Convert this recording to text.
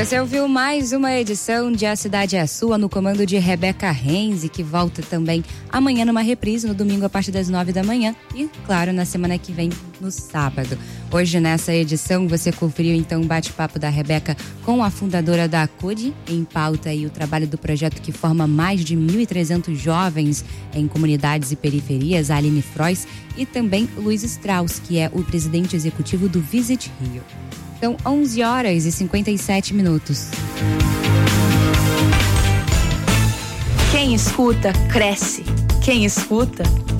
Você ouviu mais uma edição de A Cidade é Sua, no comando de Rebeca Renzi, que volta também amanhã numa reprise, no domingo a partir das 9 da manhã e, claro, na semana que vem, no sábado. Hoje, nessa edição, você conferiu então um bate-papo da Rebeca com a fundadora da Acude, em pauta aí o trabalho do projeto que forma mais de 1.300 jovens em comunidades e periferias, a Aline Frois, e também Luiz Strauss, que é o presidente executivo do Visit Rio. São 11h57. Quem escuta, cresce. Quem escuta,